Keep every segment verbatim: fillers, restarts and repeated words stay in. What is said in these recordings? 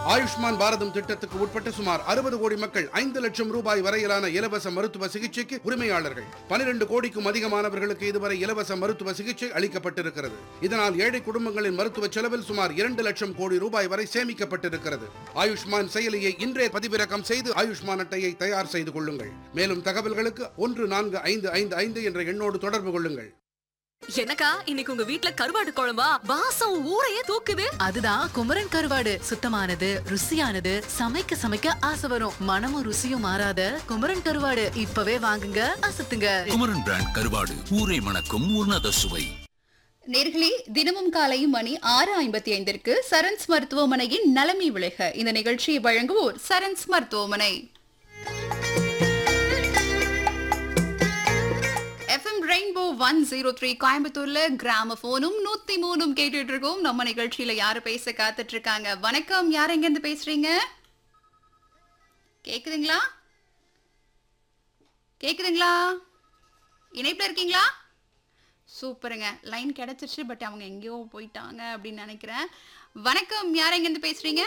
ஆயுஷ்மான் பாரதம் திட்டத்துக்கு உட்பட்ட சுமார் அறுபது கோடி மக்கள் ஐந்து லட்சம் ரூபாய் வரையிலான இலவச மருத்துவ சிகிச்சைக்கு உரிமையாளர்கள். பனிரெண்டு கோடிக்கும் அதிகமானவர்களுக்கு இதுவரை இலவச மருத்துவ சிகிச்சை அளிக்கப்பட்டிருக்கிறது. இதனால் ஏழை குடும்பங்களின் மருத்துவ செலவில் சுமார் இரண்டு லட்சம் கோடி ரூபாய் வரை சேமிக்கப்பட்டிருக்கிறது. ஆயுஷ்மான் செயலியை இன்றே பதிவிறக்கம் செய்து ஆயுஷ்மான் அட்டையை தயார் செய்து கொள்ளுங்கள். மேலும் தகவல்களுக்கு ஒன்று நான்கு ஐந்து ஐந்து ஐந்து என்ற எண்ணோடு தொடர்பு கொள்ளுங்கள். எனக்கா இன்னைக்கு உங்க வீட்ல கருவாடு குழம்பா? வாசம் ஊரையே தூக்குது. அதுதான் குமரன் கருவாடு. சுத்தமானது, ருசியானது, சமைக்க சமைக்க ஆசை வரும். மனமும் ருசியும் மாறாத குமரன் கருவாடு இப்பவே வாங்குங்க, அசத்துங்க. குமரன் பிராண்ட் கருவாடு, ஊரை மணக்கும் உன்னத சுவை. நேர்களே, தினமும் காலை மணி ஆறு ஐம்பத்தி ஐந்திற்கு சரண்ஸ் மருத்துவமனையின் நலமை விளைக. இந்த நிகழ்ச்சியை வழங்குவோர் சரண்ஸ் மருத்துவமனை. FM rainbow one zero three கோயம்புத்தூர்ல கிராமபோனும் நூத்தி மூணும் கேட்டுட்டு இருக்கோம். நம்ம நிகழ்ச்சியில யாரு பேச காத்துட்டு இருக்காங்க? வணக்கம், யார் எங்க இருந்து பேசுறீங்க? கேக்குதுங்களா? கேக்குதுங்களா? இணைப்புல இருக்கீங்களா? சூப்பருங்க, லைன் கிடைச்சிருச்சு. பட் அவங்க எங்கேயோ போயிட்டாங்க அப்படின்னு நினைக்கிறேன். வணக்கம், யார் எங்க இருந்து பேசுறீங்க?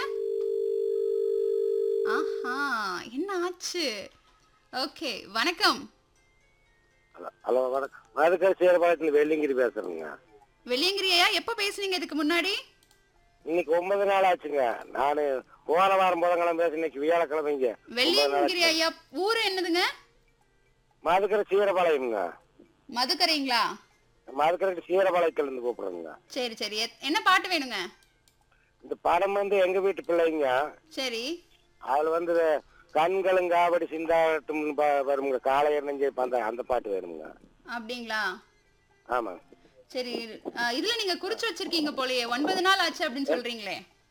ஆஹா, என்ன ஆச்சு? ஓகே, வணக்கம். ஹலோ, வணக்கம். மதுக்கரை சேரபாளையத்தில் வெள்ளிங்கிரி பேசுறேங்க. வெள்ளியங்கிரியா? எப்ப பேசுனீங்க இதுக்கு முன்னாடி? இன்னைக்கு ஒன்பது நாள் ஆச்சுங்க. நானு போன வாரம் புதன்கிழமை பேச, இன்னைக்கு வியாழக்கிழமைங்க. வெள்ளியங்கிரி ஐயா, ஊரு என்னதுங்க? மதுக்கரை சீரபாளையம்ங்க. மதுக்கரைங்களா? மதுக்கரை சீரபாளையத்துல இருந்து கூப்பிடுறேங்க. சரி சரி, என்ன பாட்டு வேணுங்க? இந்த படம் வந்து எங்க வீட்டு பிள்ளைங்க. சரி. அதுல வந்து கண்களும் காவடி சிந்தாட்டும் வருங்க, காளையர் நெஞ்சை அந்த அந்த பாட்டு வேணுங்க. அப்படிங்களா? ஆமா. சரி, இதுல நீங்க குறிச்சு வச்சிருக்கீங்க போலயே, ஒன்பது நாள் ஆச்சு அப்படின்னு சொல்றீங்களே.